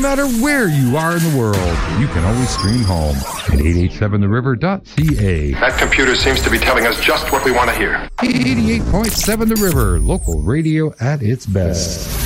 matter where you are in the world, you can always stream home at 887theriver.ca. That computer seems to be telling us just what we want to hear. 88.7 The River, local radio at its best.